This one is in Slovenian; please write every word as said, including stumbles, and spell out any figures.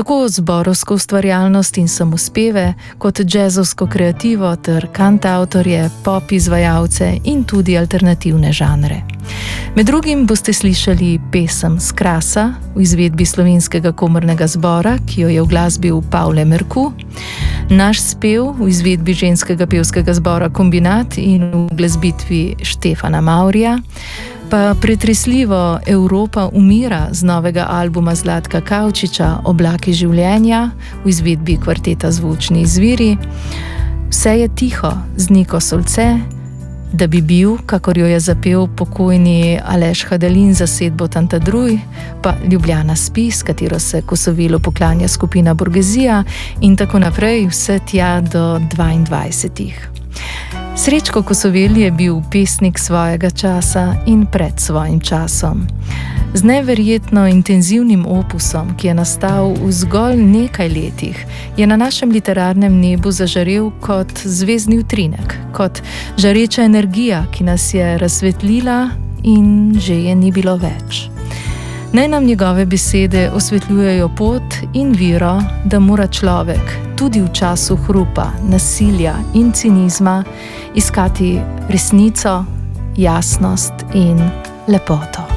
tako zborovsko ustvarjalnost in samospeve, kot džezovsko kreativo ter kantavtorje, pop izvajalce in tudi alternativne žanre. Med drugim boste slišali pesem Skrasa v izvedbi Slovenskega komornega zbora, ki jo je uglasbil Pavle Merku, naš spev v izvedbi ženskega pevskega zbora Kombinat in v glasbitvi Štefana Maurja, pa pretresljivo Evropa umira z novega albuma Zlatka Kavčiča Oblaki življenja v izvedbi kvarteta Zvočni izviri, Vse je tiho z Niko Solce, Da bi bil, kakor jo je zapel pokojni Aleš Hadalin za sedbo Tantadruj, pa Ljubljana spi, s katero se Kosovilu poklanja skupina Borgezija in tako naprej, vse tja do dvaindvajsetih. Srečko Kosovel je bil pesnik svojega časa in pred svojim časom. Z neverjetno intenzivnim opusom, ki je nastal v zgolj nekaj letih, je na našem literarnem nebu zažarel kot zvezdni utrinek, kot žareča energija, ki nas je razsvetlila in že je ni bilo več. Naj nam njegove besede osvetljujejo pot in viro, da mora človek tudi v času hrupa, nasilja in cinizma iskati resnico, jasnost in lepoto.